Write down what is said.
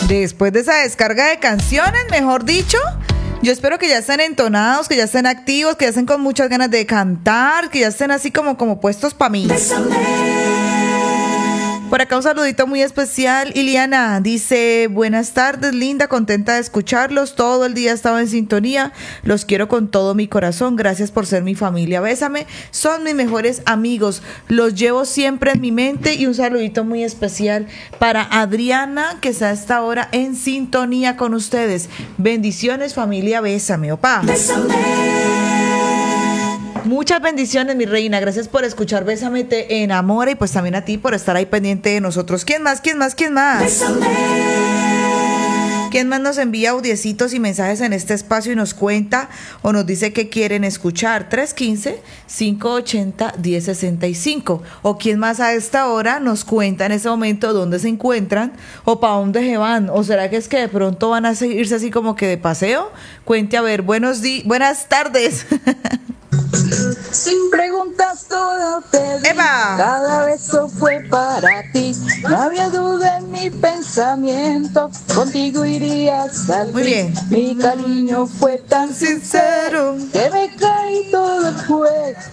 Después de esa descarga de canciones, mejor dicho, yo espero que ya estén entonados, que ya estén activos, que ya estén con muchas ganas de cantar, que ya estén así como puestos para mí. Por acá un saludito muy especial. Iliana dice: buenas tardes, linda, contenta de escucharlos. Todo el día he estado en sintonía. Los quiero con todo mi corazón. Gracias por ser mi familia. Bésame. Son mis mejores amigos. Los llevo siempre en mi mente. Y un saludito muy especial para Adriana, que está a esta hora en sintonía con ustedes. Bendiciones, familia. Bésame, opa. Bésame. Muchas bendiciones, mi reina. Gracias por escuchar Bésame, te enamora. Y pues también a ti por estar ahí pendiente de nosotros. ¿Quién más? ¿Quién más? ¿Quién más? Bésame. ¿Quién más nos envía audiecitos y mensajes en este espacio y nos cuenta o nos dice que quieren escuchar? 315-580-1065. ¿O quién más a esta hora nos cuenta en ese momento dónde se encuentran o para dónde se van? ¿O será que es que de pronto van a irse así como que de paseo? Cuente a ver. Buenas tardes. Sin preguntas todo te di. ¡Eva! Cada beso fue para ti. No había duda en mi pensamiento. Contigo irías al Muy bien. Mi cariño fue tan sincero que me caí todo el juego.